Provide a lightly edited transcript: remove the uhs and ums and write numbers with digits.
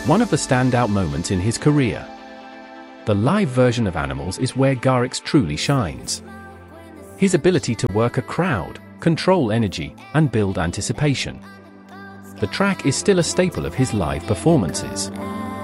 one of the standout moments in his career. The live version of Animals is where Garrix truly shines. His ability to work a crowd, control energy, and build anticipation. The track is still a staple of his live performances.